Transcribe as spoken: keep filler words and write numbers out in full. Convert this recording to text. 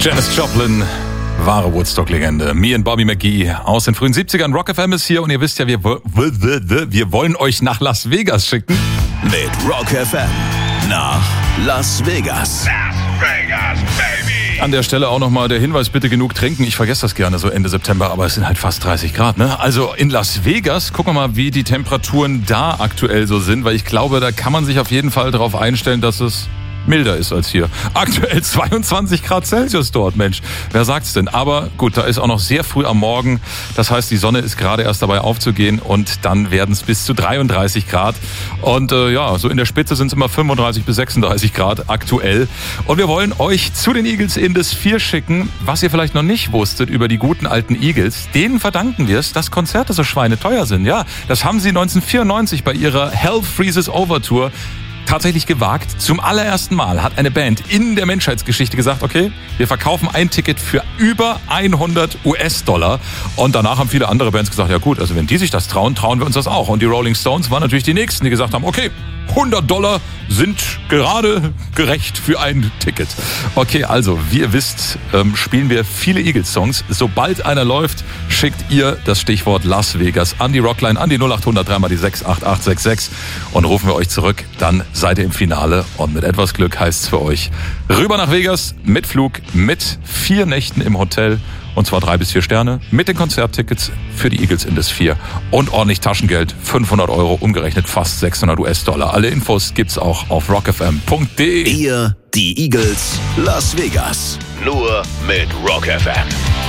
Janis Joplin, wahre Woodstock-Legende. Me und Bobby McGee aus den frühen siebzigern. Rock F M ist hier und ihr wisst ja, wir, wir wollen euch nach Las Vegas schicken. Mit Rock F M nach Las Vegas. Las Vegas, baby! An der Stelle auch nochmal der Hinweis, bitte genug trinken. Ich vergesse das gerne so Ende September, aber es sind halt fast dreißig Grad, ne? Also in Las Vegas, gucken wir mal, wie die Temperaturen da aktuell so sind, weil ich glaube, da kann man sich auf jeden Fall darauf einstellen, dass es milder ist als hier. Aktuell zweiundzwanzig Grad Celsius dort, Mensch. Wer sagt's denn? Aber gut, da ist auch noch sehr früh am Morgen. Das heißt, die Sonne ist gerade erst dabei aufzugehen und dann werden es bis zu dreiunddreißig Grad. Und äh, ja, so in der Spitze sind es immer fünfunddreißig bis sechsunddreißig Grad aktuell. Und wir wollen euch zu den Eagles in das vier schicken. Was ihr vielleicht noch nicht wusstet über die guten alten Eagles, denen verdanken wir es, dass Konzerte so schweineteuer sind. Ja, das haben sie neunzehnhundertvierundneunzig bei ihrer Hell Freezes Over Tour tatsächlich gewagt. Zum allerersten Mal hat eine Band in der Menschheitsgeschichte gesagt, okay, wir verkaufen ein Ticket für über hundert US-Dollar. Und danach haben viele andere Bands gesagt, ja gut, also wenn die sich das trauen, trauen wir uns das auch. Und die Rolling Stones waren natürlich die Nächsten, die gesagt haben, okay, hundert Dollar sind gerade gerecht für ein Ticket. Okay, also, wie ihr wisst, ähm, spielen wir viele Eagles-Songs. Sobald einer läuft, schickt ihr das Stichwort Las Vegas an die Rockline, an die null acht hundert drei mal die sechs acht acht sechs sechs und rufen wir euch zurück. Dann seid ihr im Finale und mit etwas Glück heißt es für euch rüber nach Vegas mit Flug, mit vier Nächten im Hotel. Und zwar drei bis vier Sterne mit den Konzerttickets für die Eagles in das vier und ordentlich Taschengeld, fünfhundert Euro, umgerechnet fast sechshundert US-Dollar. Alle Infos gibt's auch auf rock f m punkt d e. Ihr, die Eagles, Las Vegas. Nur mit Rock F M.